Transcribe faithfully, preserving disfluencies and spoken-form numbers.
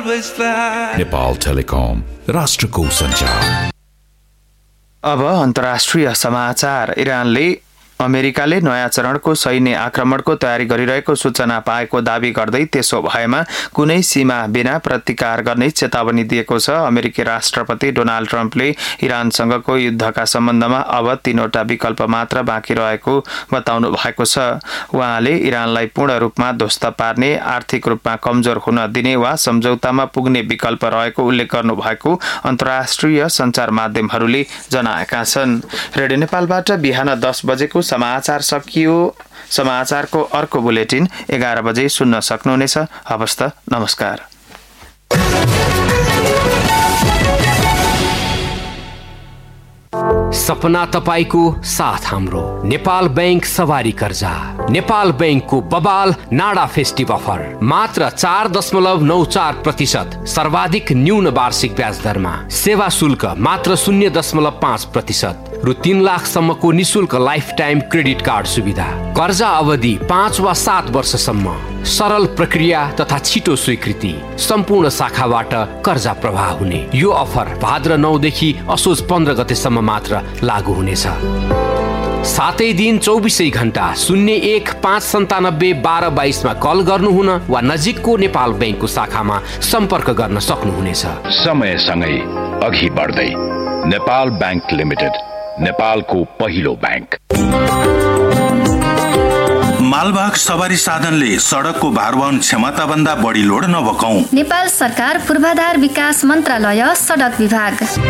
always fly. Nepal telecom, राष्ट्रको सञ्चार। अब अन्तर्राष्ट्रिय समाचार। इरानले अमेरिकाले नयाँ चरणको सैन्य आक्रमणको तयारी गरिरहेको सूचना पाएको दावी गर्दै त्यसो भएमा कुनै सीमा बिना प्रतिकार गर्ने चेतावनी दिएको छ। अमेरिकी राष्ट्रपति डोनाल्ड ट्रम्पले इरानसँगको युद्धका सम्बन्धमा अब तीनवटा विकल्प मात्र बाँकी रहेको बताउनु भएको छ। उहाँले इरानलाई पूर्ण रूपमा ध्वस्त पार्ने, आर्थिक रूपमा कमजोर हुन दिने वा सम्झौतामा पुग्ने विकल्प रहेको उल्लेख गर्नु भएको अन्तर्राष्ट्रिय सञ्चार माध्यमहरूले जनाएका छन्। रेडियो नेपालबाट बिहान दस बजेको समाचार सकियो। समाचारको अर्को बुलेटिन एघार बजे सुन्न सक्नुहुनेछ। हवस् त, नमस्कार। सपना तपाईको साथ हाम्रो नेपाल बैंक सवारी कर्जा। नेपाल बैंकको बबाल नाडा फेस्टिभ अफर मात्र चार दशमलव नौ चार प्रतिशत सर्वाधिक न्यून वार्षिक ब्याज दरमा, सेवा शुल्क मात्र शून्य दशमलव पाँच प्रतिशत रु तीन लाखसम्मको निशुल्क लाइफ टाइम क्रेडिट कार्ड सुविधा, कर्जा अवधि पाँच वा सात वर्षसम्म, सरल प्रक्रिया तथा छिटो स्वीकृति, सम्पूर्ण शाखाबाट कर्जा प्रवाह हुने। यो अफर भाद्र नौदेखि असोज पन्ध्र गतेसम्म मात्र लागू हुनेछ। सातै दिन चौबिसै घण्टा शून्य एक पाँच सन्तानब्बे बाह्र बाइसमा कल गर्नुहुन वा नजिकको नेपाल बैंकको शाखामा सम्पर्क गर्न सक्नुहुनेछ। समयसँगै अघि बढ्दै नेपाल बैंक लिमिटेड, नेपालको पहिलो बैंक। मालवाहक सवारी साधनले सडकको भारवहन क्षमता भन्दा बढी लोड नबोकाऊ। नेपाल सरकार पूर्वाधार विकास मन्त्रालय, सडक विभाग।